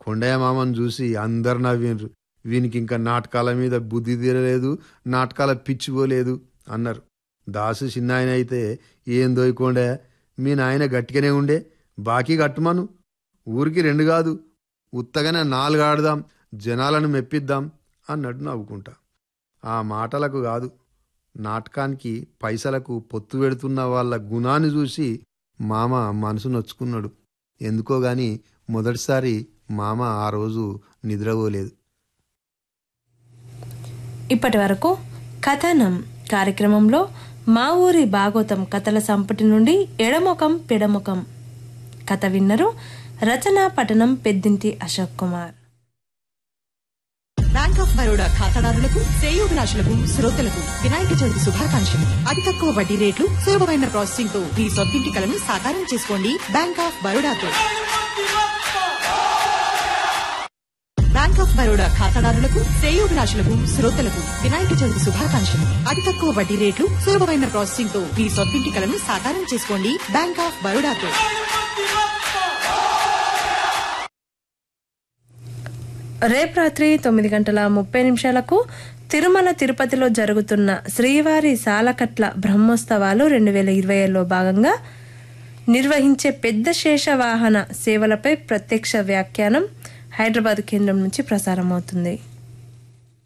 కొండయ్య మామను చూసి అందరు నవ్విండ్రు. వీనికి ఇంకా నాటకాల మీద బుద్ధి తీరలేదు, నాటకాల పిచ్చిపోలేదు అన్నారు. దాసు చిన్నాయన అయితే, ఏందో కొండయ్య, మీ నాయన గట్టిగానే ఉండే, బాకీ కట్టుమను, ఊరికి 2 కాదు ఉత్తగానే 4 ఆడదాం, జనాలను మెప్పిద్దాం అన్నట్టు నవ్వుకుంటా. ఆ మాటలకు కాదు, నాటకానికి పైసలకు పొత్తు పెడుతున్న వాళ్ళ గుణాన్ని చూసి మామ మనసు నొచ్చుకున్నాడు. ఎందుకో గాని మొదటిసారి మామ ఆ రోజు నిద్రపోలేదు. ఇప్పటి వరకు కథనం కార్యక్రమంలో మా ఊరి భాగవతం కథల సంపుటి నుండి ఎడముఖం పెడముఖం కథ విన్నరు. రచన పఠనం పెద్దింటి అశోక్ కుమార్. బ్యాంక్ ఆఫ్ బరోడా ఖాతాదారులకు, శ్రేయోభిలాషులకు, శ్రోతలకు వినాయక చవితి శుభాకాంక్షలు. అతి తక్కువ వడ్డీ రేట్లు, సులభమైన ప్రాసెసింగ్ తో మీ సొంతింటి కలను సాకారం చేసుకోండి bank of బరోడాతో. Bank of Baroda ఖాతాదారులకు, శ్రేయోభిలాషులకు, శ్రోతలకు వినాయక చవితి శుభాకాంక్షలు. అతి తక్కువ వడ్డీ రేట్లు, సులభమైన ప్రాసెసింగ్ తో మీ సొంతింటి కలను సాకారం చేసుకోండి బ్యాంక్ ఆఫ్ బరోడాతో. రేపు రాత్రి 9:30 తిరుమల తిరుపతిలో జరుగుతున్న శ్రీవారి సాలకట్ల బ్రహ్మోత్సవాలు 2020లో భాగంగా నిర్వహించే పెద్ద శేషవాహన సేవలపై ప్రత్యక్ష వ్యాఖ్యానం హైదరాబాద్ కేంద్రం నుంచి ప్రసారమవుతుంది.